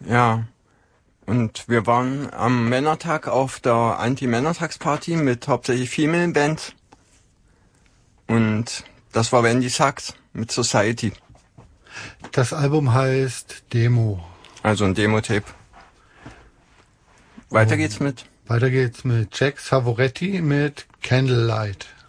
Ja. Und wir waren am Männertag auf der Anti-Männertagsparty mit hauptsächlich Female Band. Und das war Wendy Sachs mit Society. Das Album heißt Demo. Also ein Demo-Tape. Weiter geht's mit Jack Savoretti mit Candlelight.